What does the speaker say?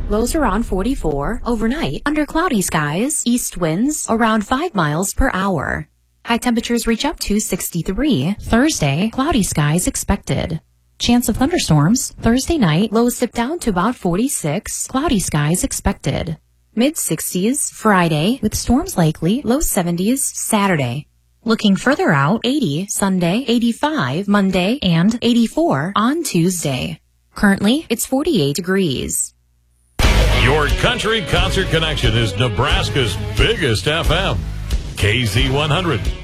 lows around 44. Overnight, under cloudy skies, east winds around 5 miles per hour. High temperatures reach up to 63. Thursday, cloudy skies expected. Chance of thunderstorms, Thursday night, lows dip down to about 46. Cloudy skies expected. Mid-60s, Friday, with storms likely, low 70s, Saturday. Looking further out, 80 Sunday, 85 Monday, and 84 on Tuesday. Currently, it's 48 degrees. Your country concert connection is Nebraska's biggest FM. KZ100.